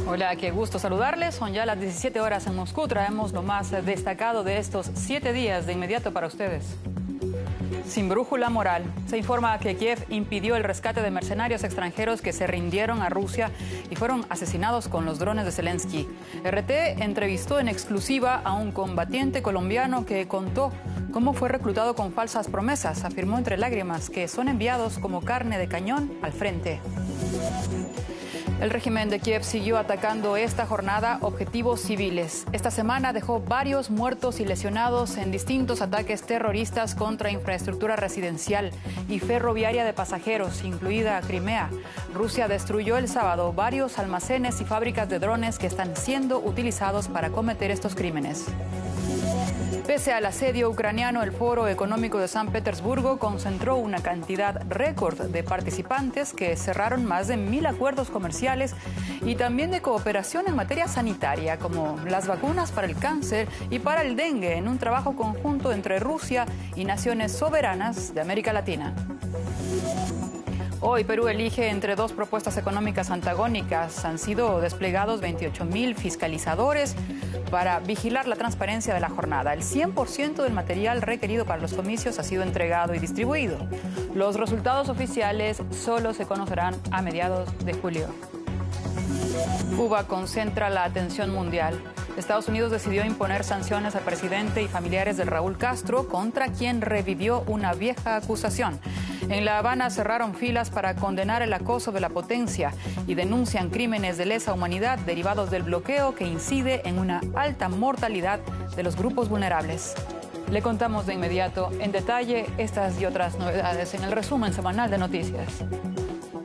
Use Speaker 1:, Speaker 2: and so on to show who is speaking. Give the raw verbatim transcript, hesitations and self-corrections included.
Speaker 1: Hola, qué gusto saludarles. Son ya las diecisiete horas en Moscú. Traemos lo más destacado de estos siete días de inmediato para ustedes. Sin brújula moral. Se informa que Kiev impidió el rescate de mercenarios extranjeros que se rindieron a Rusia y fueron asesinados con los drones de Zelensky. R T entrevistó en exclusiva a un combatiente colombiano que contó cómo fue reclutado con falsas promesas. Afirmó entre lágrimas que son enviados como carne de cañón al frente. El régimen de Kiev siguió atacando esta jornada objetivos civiles. Esta semana dejó varios muertos y lesionados en distintos ataques terroristas contra infraestructura residencial y ferroviaria de pasajeros, incluida Crimea. Rusia destruyó el sábado varios almacenes y fábricas de drones que están siendo utilizados para cometer estos crímenes. Pese al asedio ucraniano, el Foro Económico de San Petersburgo concentró una cantidad récord de participantes que cerraron más de mil acuerdos comerciales y también de cooperación en materia sanitaria, como las vacunas para el cáncer y para el dengue, en un trabajo conjunto entre Rusia y naciones soberanas de América Latina. Hoy Perú elige entre dos propuestas económicas antagónicas. Han sido desplegados veintiocho mil fiscalizadores para vigilar la transparencia de la jornada. El cien por ciento del material requerido para los comicios ha sido entregado y distribuido. Los resultados oficiales solo se conocerán a mediados de julio. Cuba concentra la atención mundial. Estados Unidos decidió imponer sanciones al presidente y familiares de Raúl Castro, contra quien revivió una vieja acusación. En La Habana cerraron filas para condenar el acoso de la potencia y denuncian crímenes de lesa humanidad derivados del bloqueo que incide en una alta mortalidad de los grupos vulnerables. Le contamos de inmediato en detalle estas y otras novedades en el resumen semanal de noticias.